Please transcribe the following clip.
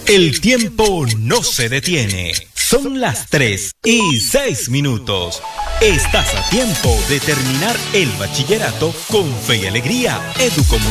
El tiempo no se detiene. Son las 3:06. Estás a tiempo de terminar el bachillerato con fe y alegría. Educomunicaciones.